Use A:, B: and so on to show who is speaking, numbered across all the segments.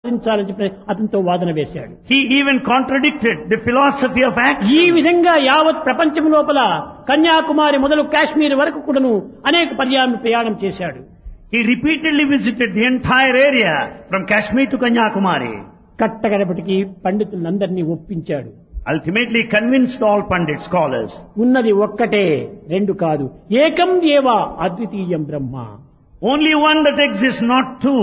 A: అతనితో వాదన వేశాడు.
B: He even contradicted the philosophy of
A: ఈ
B: action.
A: విధంగా యావత్ ప్రపంచం లోపల కన్యాకుమారి మొదలు కాశ్మీర్ వరకు కూడాను అనేక పర్యాయం ప్రయాణం చేశాడు.
B: He repeatedly visited the entire area from Kashmir to Kanyakumari.
A: కట్టగడపటికి పండితులందరినీ ఒప్పించాడు.
B: Ultimately convinced all Pandit scholars.
A: ఉన్నది ఒక్కటే, రెండు కాదు. ఏకం ఏవ అద్వితీయం బ్రహ్మ.
B: Only one that exists, not two.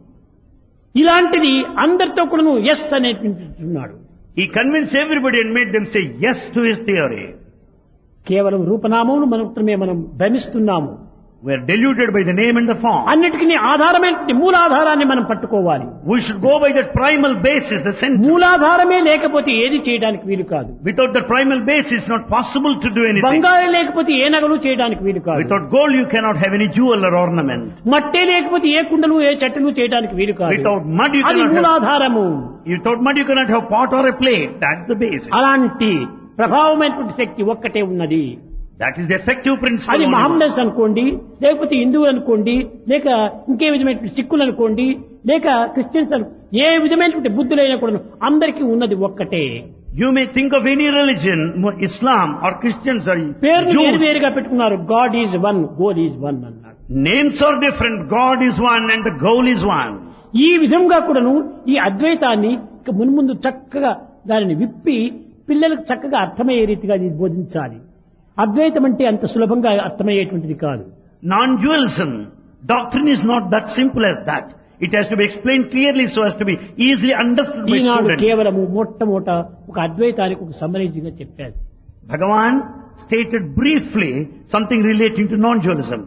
A: ఇలాంటిది అందరితో కూడాను yes అనేటువంటున్నాడు.
B: He convinced everybody and made them say yes to his theory.
A: కేవలం రూపనామములు మాత్రమే మనం భ్రమిస్తున్నాము.
B: We are deluded by the name and the form.
A: అన్నిటికీ ఆధారమైన మూలాధారాన్ని మనం పట్టుకోవాలి.
B: We should go by that primal basis, the center.
A: మూలాధారమే లేకపోతే ఏది చేయడానికి వీలు కాదు.
B: Without the primal basis, it's not possible to do anything.
A: బంగారం లేకపోతే ఏ నగలు చేయడానికి వీలు కాదు.
B: Without gold, you cannot have any jewel or ornament.
A: మట్టే లేకపోతే ఏ కుండలు ఏ చెట్టులు చేయడానికి వీలు కాదు.
B: Without mud, you
A: అది
B: cannot
A: మూలాధారము.
B: Without mud, you cannot have pot or a plate. That's the basis.
A: అలాంటి ప్రభావమైనటువంటి శక్తి ఒక్కటే ఉన్నది.
B: That is the effective principle.
A: అది
B: only.
A: మహమ్మదన్స్ అనుకోండి, లేకపోతే హిందువులు అనుకోండి, లేక ఇంకే విధమైనటువంటి సిక్కులు అనుకోండి, లేక క్రిస్టియన్స్ ఏ విధమైనటువంటి బుద్ధులైనా కూడా అందరికీ ఉన్నది ఒక్కటే.
B: You may think of any religion, Islam or Christians or
A: పేర్లు
B: Jews.
A: వేరువేరుగా పెట్టుకున్నారు. God is one, goal is one అన్నారు.
B: Names are different. God is one and the goal is one.
A: ఈ విధంగా కూడాను ఈ అద్వైతాన్ని ఇక మున్ముందు చక్కగా దానిని విప్పి పిల్లలకు చక్కగా అర్థమయ్యే రీతిగా ఇది బోధించాలి. అద్వైతం అంటే అంత సులభంగా అర్థమయ్యేటువంటిది కాదు.
B: Non-dualism doctrine is not that simple as that. It has to be explained clearly so as to be easily understood by
A: Eenadu
B: students.
A: కేవలము మొట్టమొదట ఒక అద్వైతానికి ఒక సమ్మరైజింగ్ గా చెప్పారు.
B: Bhagavan stated briefly something relating to non-dualism.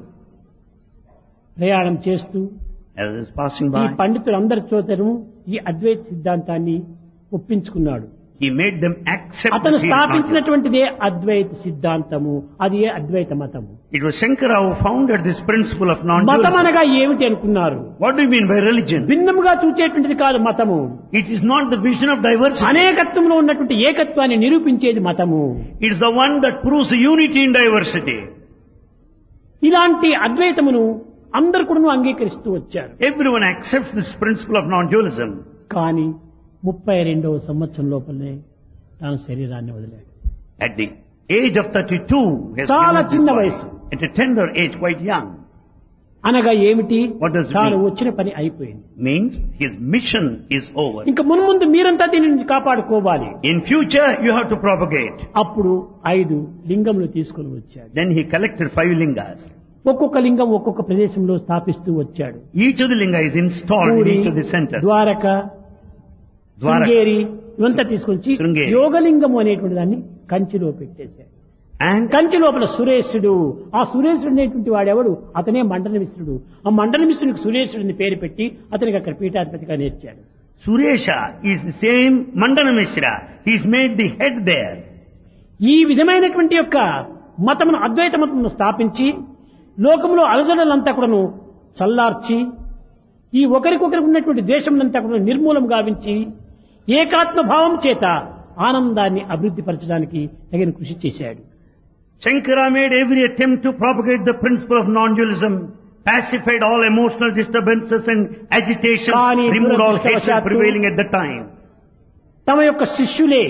A: ప్రయాణం చేస్తూ
B: As is passing
A: ఈ
B: by,
A: పండితులందరి చోతను ఈ అద్వైత సిద్ధాంతాన్ని ఒప్పించుకున్నాడు.
B: he made them accept
A: అతను
B: that he is non-dual.
A: స్థాపించినటువంటిదే అద్వైత సిద్ధాంతము, అది అద్వైత మతము.
B: It was Shankara who founded this principle of
A: మతం
B: non-dualism.
A: అనగా ఏమిటి అనుకున్నారు?
B: What do you mean by religion?
A: భిన్నముగా చూచేటువంటిది కాదు మతము.
B: It is not the vision of diversity.
A: అనేకత్వంలో ఉన్నటువంటి ఏకత్వాన్ని నిరూపించేది మతము.
B: It is the one that proves unity in diversity.
A: ఇలాంటి అద్వైతమును అందరు కూడా అంగీకరిస్తూ వచ్చారు.
B: Everyone accepts this principle of non-dualism.
A: కానీ 32వ సంవత్సరం లోపలనే తాను శరీరాన్ని వదిలాడు.
B: At the age of 32, he has
A: చాలా
B: given up his
A: చిన్న
B: body.
A: వయసు.
B: At a tender age, quite young.
A: అనగా ఏమిటి?
B: What does it
A: తాను
B: mean?
A: వచ్చిన పని అయిపోయింది.
B: Means his mission is over.
A: ఇంకా మున్ముందు మీరంతా దీని నుంచి కాపాడుకోవాలి.
B: In future, you have to propagate.
A: అప్పుడు 5 లింగములు తీసుకుని వచ్చాడు.
B: Then he collected 5 lingas.
A: ఒక్కొక్క లింగం ఒక్కొక్క ప్రదేశంలో స్థాపిస్తూ వచ్చాడు.
B: Each of the linga is installed in
A: puri,
B: each of the centers.
A: Dwaraka, Sringeri ఇవంతా తీసుకొచ్చి
B: శృంగేరి.
A: యోగలింగము అనేటువంటి దాన్ని కంచిలో పెట్టేశాడు.
B: And
A: కంచి లోపల సురేశుడు, ఆ సురేశుడు అనేటువంటి వాడెవడు? అతనే మండన మిశ్రుడు. ఆ మండన మిశ్రుడికి సురేశుడిని పేరు పెట్టి అతనికి అక్కడ పీఠాధిపతిగా నేర్చాడు.
B: Suresha is the same Mandana Mishra. He is made the head there.
A: ఈ విధమైనటువంటి యొక్క మతమును అద్వైత మతమును స్థాపించి లోకంలో అలజడులంతా కూడాను చల్లార్చి ఈ ఒకరికొకరికి ఉన్నటువంటి ద్వేషములంతా కూడా నిర్మూలం గావించి ఏకాత్మ భావం చేత ఆనందాన్ని అభివృద్ధి పరచడానికి తగిన కృషి చేశాడు.
B: Shankara made every attempt to propagate the principle of non-dualism, pacified all emotional disturbances and agitations,
A: Kani
B: removed all hatred
A: దురదృష్టవశాత్తు
B: prevailing at the time.
A: తమ యొక్క శిష్యులే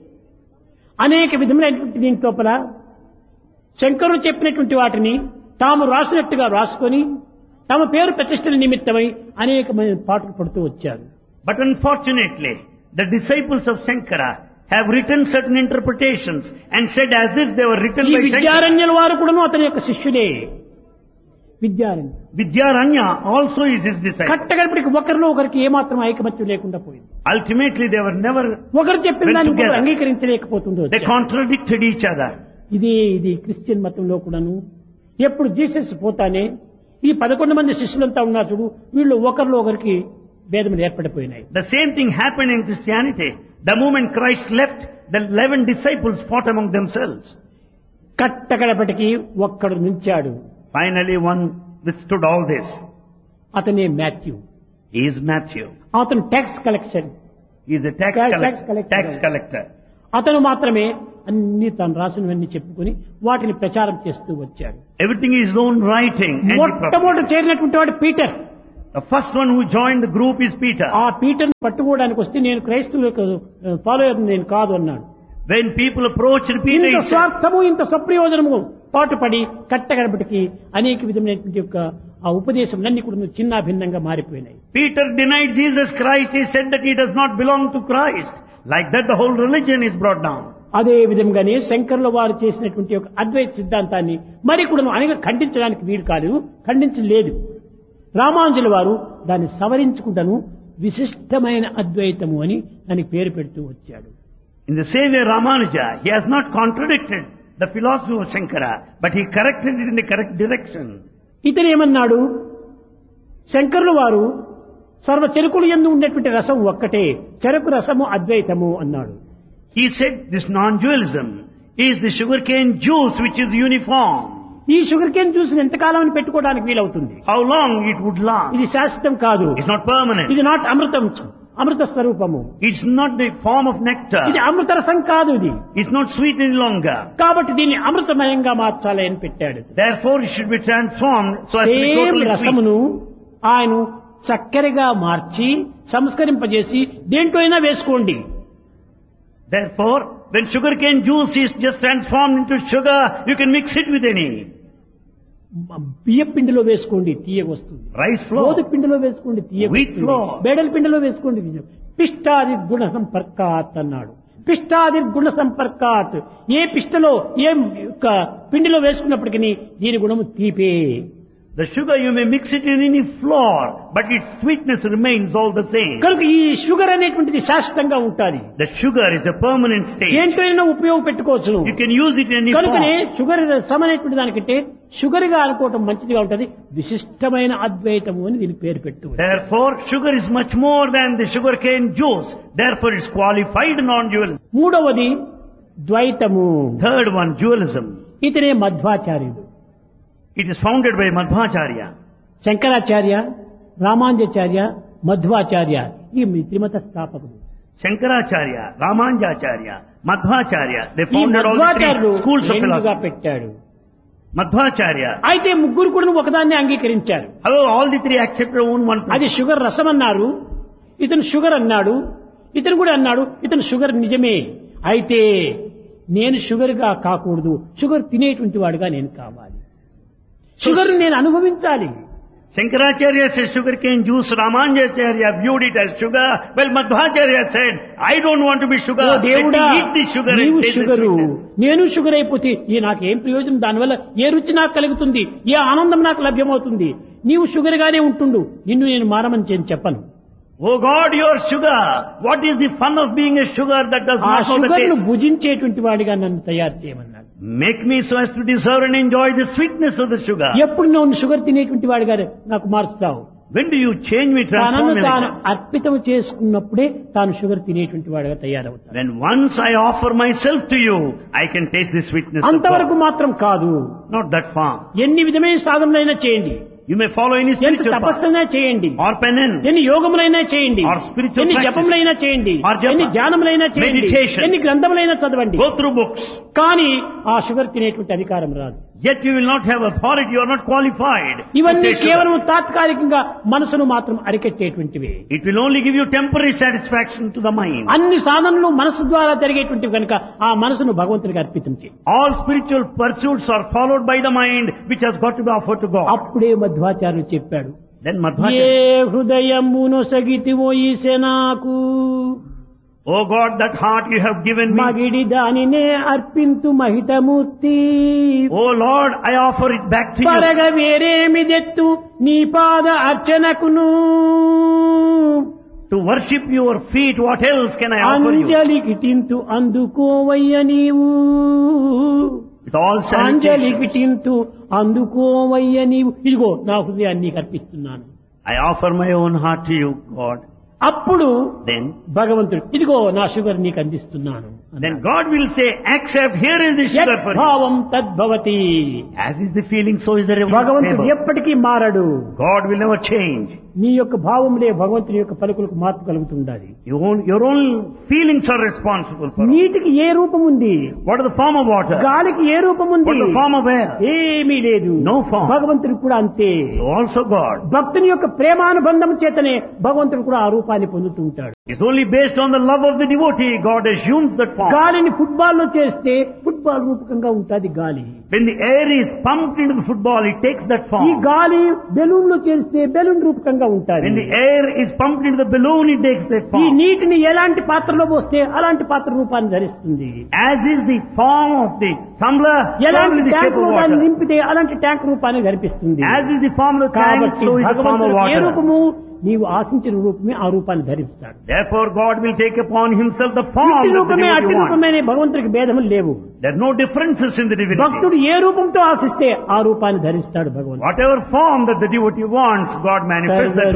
A: అనేక విధములైనటువంటి దీని లోపల శంకరుడు చెప్పినటువంటి వాటిని తాము రాసినట్టుగా రాసుకొని తమ పేరు ప్రతిష్టల నిమిత్తమై అనేకమైన పాటలు పడుతూ వచ్చారు.
B: But unfortunately, the disciples of Shankara have written certain interpretations and said as if they were written
A: ఈ
B: by Shankara.
A: విద్యారణ్యుల వారు కూడాను అతని యొక్క శిష్యుడే. Vidyaranya
B: Vidyaranya also is his disciple.
A: కట్టగడపటికి ఒకరిలో ఒకరికి ఏమాత్రం ఐకమత్యం లేకుండా పోయింది.
B: Ultimately, they were never,
A: ఒకరు చెప్పిన
B: Went
A: దాన్ని ఇంకొకరు
B: together.
A: అంగీకరించలేకపోతుందో
B: they contradicted each other.
A: ఇది క్రిస్టియన్ మతంలో కూడాను ఎప్పుడు జీసస్ పోతానే ఈ 11 మంది శిష్యులంతా ఉన్నారు చూడు, వీళ్ళు ఒకరిలో ఒకరికి భేదములు ఏర్పడిపోయినాయి.
B: The same thing happened in Christianity. The moment Christ left, the 11 disciples fought among themselves.
A: కట్టగడపటికి ఒక్కడు నిలిచాడు.
B: Finally, one withstood all this.
A: అతనే మాథ్యూ.
B: He is Matthew.
A: అతను tax collection,
B: He is a tax
A: collector.
B: collector.
A: అతను మాత్రమే అన్ని తను రాసినవన్నీ చెప్పుకొని వాటిని ప్రచారం చేస్తూ వచ్చాడు.
B: Everything is his own writing. And he propagated.
A: మొట్టమొదటి చేరినటువంటి వాడు Peter.
B: The first one who joined the group is Peter.
A: ఆ పీటర్ని పట్టుకోవడానికి వస్తే నేను క్రైస్తవులకు ఫాలో నేను కాదు అన్నాడు.
B: When people approached Peter,
A: ఇంత
B: he said,
A: స్వార్థము ఇంత సప్రయోజనము పాటుపడి కట్టగడపటికి అనేక విధమైనటువంటి యొక్క ఆ ఉపదేశంలన్నీ కూడా చిన్న భిన్నంగా మారిపోయినాయి.
B: Peter denied Jesus Christ. He said that he does not belong to Christ. Like that the whole religion is brought down.
A: అదే విధంగానే శంకరుల వారు చేసినటువంటి ఒక అద్వైత సిద్ధాంతాన్ని మరి కూడా అనేక ఖండించడానికి వీలు కాలేదు, ఖండించలేదు. రామానుజుల వారు దాన్ని సవరించుకుంటాను విశిష్టమైన అద్వైతము అని దానికి పేరు పెడుతూ వచ్చాడు.
B: In the same way, Ramanuja, he has not contradicted the philosophy of Shankara, but he corrected it in the correct direction.
A: ఇతను ఏమన్నాడు, శంకరుల వారు సర్వ చెరుకులు యందు ఉండేటువంటి రసం ఒక్కటే, చెరకు రసము అద్వైతము అన్నాడు.
B: He said this non-dualism is the sugarcane juice which is uniform.
A: ఈ షుగర్ కేన్ జ్యూస్ ఎంతకాలం పెట్టుకోవడానికి వీలవుతుంది?
B: How long it would last?
A: ఇది శాశ్వతం కాదు,
B: It's not permanent.
A: ఇది నాట్ అమృతం, అమృత స్వరూపము.
B: It's not the form of nectar.
A: ఇది అమృత రసం కాదు, ఇది.
B: It's not sweet any longer.
A: కాబట్టి దీన్ని అమృతమయంగా మార్చాలి అని పెట్టాడు.
B: Therefore it should be transformed so as to be
A: same
B: totally sweet.
A: రసమును ఆయన చక్కెరగా మార్చి సంస్కరింపజేసి దేంట్లో అయినా వేసుకోండి.
B: Therefore, when sugarcane juice is just transformed into sugar, you can mix it with any.
A: బియ్య పిండిలో వేసుకోండి, తీయగా వస్తుంది.
B: Rice flour.
A: గోధుమ పిండిలో వేసుకోండి, తీయగా
B: Wheat
A: వస్తుంది.
B: flour.
A: బేడల పిండిలో వేసుకోండి. పిష్టాది గుణ సంపర్కాత్ అన్నాడు. పిష్టాది గుణ సంపర్కాత్, ఏ పిష్టలో ఏ పిండిలో వేసుకున్నప్పటికీ దీని గుణము తీపే.
B: The sugar you may mix it in any flour, but its sweetness remains all the same.
A: కనుక ఈ షుగర్ అనేటువంటిది శాశ్వతంగా ఉంటుంది.
B: The sugar is a permanent state.
A: దేంట్లోనైనా ఉపయోగపెట్టుకోవచ్చు.
B: You can use it in any
A: కనుకనే
B: form.
A: షుగర్ రసం అనేటువంటి దానికంటే sugar గా అనుకోవటం మంచిదిగా ఉంటుంది. విశిష్టమైన అద్వైతము అని దీని పేరు పెట్టు.
B: Therefore, sugar is much more than the sugarcane juice. Therefore, it's qualified non-dualism.
A: మూడవది ద్వైతము.
B: Third one, dualism.
A: ఇతనే మధ్వాచార్యుడు.
B: It is founded by Madhvacharya.
A: Shankaracharya, Ramanujacharya, Madhvacharya ఈ త్రిమత స్థాపకుడు.
B: Shankaracharya, Ramanujacharya, Madhvacharya. They
A: ఈ
B: founded all the
A: మధ్వాచార్యుడు
B: three schools of
A: రెండుగా
B: philosophy.
A: పెట్టాడు.
B: Madhvacharya.
A: అయితే ముగ్గురు కూడా ఒకదాన్ని అంగీకరించారు.
B: However, all the three accepted only one
A: అది
B: principle.
A: షుగర్ రసం అన్నారు, ఇతను షుగర్ అన్నాడు, ఇతను కూడా అన్నాడు ఇతను షుగర్ నిజమే, అయితే నేను షుగర్ గా కాకూడదు, షుగర్ తినేటువంటి వాడుగా నేను కావాలి, షుగర్ నేను అనుభవించాలి.
B: Shankaracharya says sugarcane juice, Ramanujacharya viewed it as sugar, while Madhvacharya said, I don't want to be sugar,
A: oh
B: let
A: దేవుడా,
B: me eat this sugar
A: నీవు
B: and taste the
A: sugar,
B: sweetness.
A: నేను sugar అయిపోతే నాకేం ప్రయోజనం, దానివల్ల ఏ రుచి నాకు కలుగుతుంది, ఏ ఆనందం నాకు లభ్యమవుతుంది, నీవు షుగర్ గానే ఉంటుండు, నిన్ను నేను మారమని చెప్పను.
B: Oh God, you are sugar. What is the fun of being a sugar that does
A: ఆ
B: not know the
A: షుగర్ ను
B: taste?
A: భుజించేటువంటి వాడిగా నన్ను తయారు చేయమన్నాడు.
B: Make me so as to deserve and enjoy the sweetness of the sugar.
A: ఎప్పుడు నువ్వు sugar తినేటువంటి వాడిగా నాకు మారుస్తావు?
B: When do you change me,
A: తనను
B: transform me?
A: తాను
B: like that?
A: అర్పితం చేసుకున్నప్పుడే తాను షుగర్ తినేటువంటి వాడిగా తయారవుతాడు.
B: When once I offer myself to you, I can taste the sweetness of
A: అంతవరకు
B: God.
A: మాత్రం కాదు.
B: Not that far.
A: ఎన్ని విధమైన సాధనలైనా చేయండి,
B: You may follow any
A: ఎంత
B: spiritual path.
A: తపస్సైనా చేయండి,
B: Or penance.
A: ఎన్ని యోగములైనా చేయండి,
B: Or spiritual
A: ఎన్ని
B: practice.
A: జపములైనా చేయండి,
B: Or japa.
A: ఎన్ని ధ్యానములైనా చేయండి,
B: Meditation.
A: ఎన్ని గ్రంథములైనా చదవండి,
B: Go through books.
A: కానీ ఆ షుగర్ తినేటువంటి అధికారం రాదు.
B: Yet you will not have authority. You are not qualified. to
A: ఇవన్నీ
B: taste sugar.
A: కేవలం తాత్కాలికంగా మనసును మాత్రం అరికెట్టేటువంటివి.
B: It will only give you temporary satisfaction to the mind.
A: అన్ని సాధనలు మనసు ద్వారా జరిగేటువంటివి కనుక ఆ మనసును భగవంతునికి అర్పితం చేయి.
B: All spiritual pursuits are followed by the mind, which has got to be offered to God.
A: అప్పుడే మధ్వాచార్యులు చెప్పాడు,
B: Then
A: ఏ
B: Madhvacharya,
A: హృదయమును సగితివో ఈశనాకు
B: oh God, that heart you have given me.
A: మగిడి దానినే అర్పింతు మహితమూర్తి.
B: Oh Lord, I offer it back to you.
A: పరగ వేరేమిదెత్తు నీ పాద అర్చనకును.
B: To worship your feet, what else can I offer you?
A: అంజలి కిటింతు అందుకోవయ్య నీవు,
B: With all
A: Anjali
B: salutation,
A: కిటింతు అందుకోవయ్య నీవు. ఇదిగో నా హృదయాన్ని నీకు అర్పిస్తున్నాను.
B: I offer my own heart to you, God.
A: అప్పుడు
B: Then
A: భగవంతుడు ఇదిగో నా షుగర్ నీకు అందిస్తున్నాను
B: Then God will say, accept, here is the sugar for you.
A: భావం తద్భవతి.
B: As is the feeling, so is the reverse
A: భగవంతుడు
B: table.
A: ఎప్పటికీ మారడు.
B: God will never change.
A: నీ యొక్క భావములే భగవంతుని యొక్క పలుకులకు మార్పు కలుగుతుండాలి.
B: Your own feelings are responsible for it.
A: నీటికి ఏ రూపం ఉంది?
B: What is the form of water?
A: గాలికి ఏ రూపం ఉంది?
B: What is the form of air?
A: ఏమీ లేదు.
B: No form.
A: భగవంతుడికి కూడా అంతే.
B: So also God.
A: భక్తుని యొక్క ప్రేమానుబంధం చేతనే భగవంతుడు కూడా ఆ రూపాన్ని పొందుతూ ఉంటాడు.
B: It's only based on the love of the devotee God assumes that form.
A: గాలిని ఫుట్బాల్ లో చేస్తే ఫుట్బాల్ రూపకంగా ఉంటుంది గాలి.
B: When the air is pumped into the football, it takes that
A: ఈ
B: form.
A: గాలి బెలూన్ లో చేస్తే బెలూన్ రూపకంగా ఉంటుంది.
B: When the air is pumped into the balloon, it takes that
A: ఈ
B: form.
A: నీటిని ఎలాంటి పాత్రలో పోస్తే అలాంటి పాత్ర రూపాన్ని ధరిస్తుంది.
B: As is the form of the tumbler, so
A: ఎలాంటి
B: is the shape
A: tank
B: of
A: రూపాన్ని
B: water.
A: నింపితే అలాంటి ట్యాంక్ రూపాన్ని కనిపిస్తుంది.
B: As is the form of the tank,
A: కాబట్టి
B: so is the form of
A: భగవంతుడు ఏ
B: water.
A: రూపము నీవు ఆశించిన రూపమే ఆ రూపాన్ని ధరిస్తాడు.
B: Therefore, God will take upon Himself the form
A: ఇట్టి
B: that the
A: రూపమే అట్టి
B: devotee wants.
A: రూపమే అనే భగవంతుడికి భేదములు లేవు.
B: There are no differences in the divinity.
A: భక్తుడు ఏ రూపంతో ఆశిస్తే ఆ రూపాన్ని ధరిస్తాడు భగవంతుడు.
B: Whatever form that the devotee wants, God manifests that